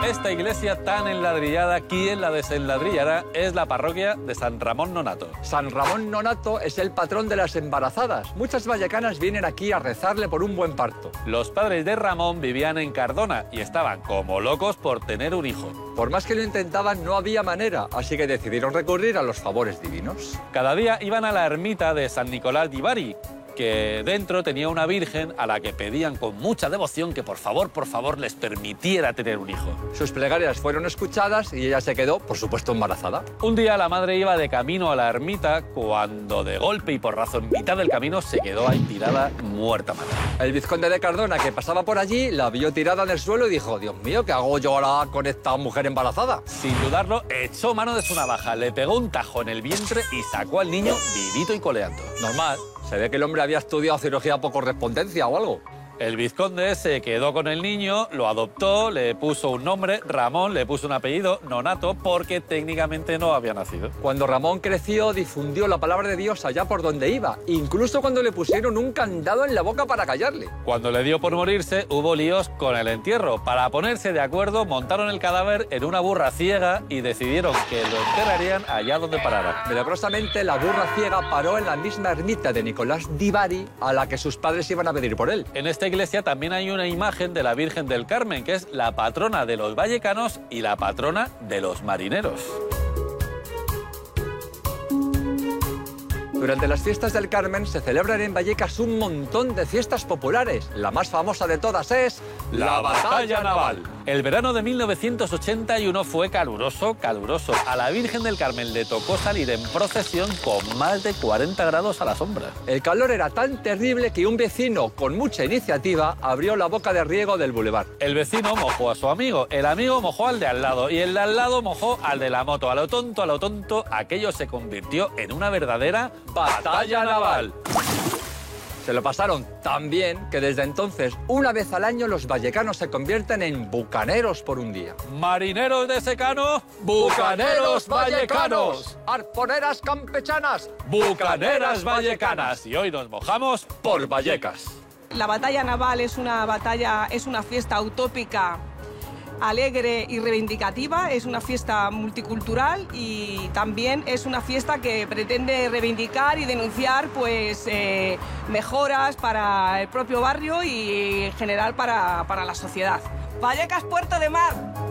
esta iglesia tan enladrillada, quien la desenladrillará es la parroquia de San Ramón Nonato. San Ramón Nonato es el patrón de las embarazadas. Muchas vallecanas vienen aquí a rezarle por un buen parto. Los padres de Ramón vivían en Cardona y estaban como locos por tener un hijo. Por más que lo intentaban, no había manera, así que decidieron recurrir a los favores divinos. Cada día iban a la ermita de San Nicolás di Bari, que dentro tenía una virgen a la que pedían con mucha devoción que por favor les permitiera tener un hijo. Sus plegarias fueron escuchadas y ella se quedó, por supuesto, embarazada. Un día la madre iba de camino a la ermita cuando de golpe y porrazo en mitad del camino se quedó ahí tirada, muerta madre. El vizconde de Cardona, que pasaba por allí, la vio tirada en el suelo y dijo: Dios mío, ¿qué hago yo ahora con esta mujer embarazada? Sin dudarlo, echó mano de su navaja, le pegó un tajo en el vientre y sacó al niño vivito y coleando. Normal. Se ve que el hombre había estudiado cirugía por correspondencia o algo. El vizconde se quedó con el niño, lo adoptó, le puso un nombre, Ramón, le puso un apellido, Nonato, porque técnicamente no había nacido. Cuando Ramón creció, difundió la palabra de Dios allá por donde iba, incluso cuando le pusieron un candado en la boca para callarle. Cuando le dio por morirse, hubo líos con el entierro. Para ponerse de acuerdo, montaron el cadáver en una burra ciega y decidieron que lo enterrarían allá donde parara. Milagrosamente, la burra ciega paró en la misma ermita de Nicolás di Bari a la que sus padres iban a pedir por él. En esta iglesia también hay una imagen de la Virgen del Carmen, que es la patrona de los vallecanos y la patrona de los marineros. Durante las fiestas del Carmen se celebran en Vallecas un montón de fiestas populares. La más famosa de todas es la Batalla Naval. El verano de 1981 fue caluroso. A la Virgen del Carmen le tocó salir en procesión con más de 40 grados a la sombra. El calor era tan terrible que un vecino con mucha iniciativa abrió la boca de riego del bulevar. El vecino mojó a su amigo, el amigo mojó al de al lado y el de al lado mojó al de la moto. A lo tonto, aquello se convirtió en una verdadera batalla naval. Se lo pasaron tan bien que desde entonces, una vez al año, los vallecanos se convierten en bucaneros por un día. Marineros de secano, bucaneros vallecanos. Arponeras campechanas, bucaneras vallecanas. Y hoy nos mojamos por Vallecas. La batalla naval es una fiesta utópica, alegre y reivindicativa, es una fiesta multicultural y también es una fiesta que pretende reivindicar y denunciar mejoras para el propio barrio y en general para la sociedad. Vallecas, Puerto de Mar.